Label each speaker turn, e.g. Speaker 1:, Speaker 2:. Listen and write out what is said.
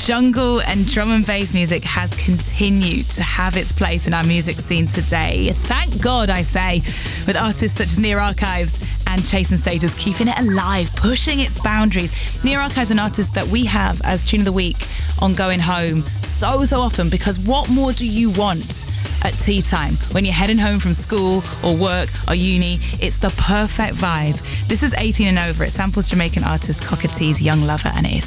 Speaker 1: Jungle and drum and bass music has continued to have its place in our music scene today. Thank God, I say, with artists such as Near Archives and Chase and Status keeping it alive, pushing its boundaries. Near Archives, an artist that we have as Tune of the Week on Going Home so often, because what more do you want at tea time when you're heading home from school or work or uni? It's the perfect vibe. This is 18 and Over. It samples Jamaican artist Cockatoo's Young Lover, and it is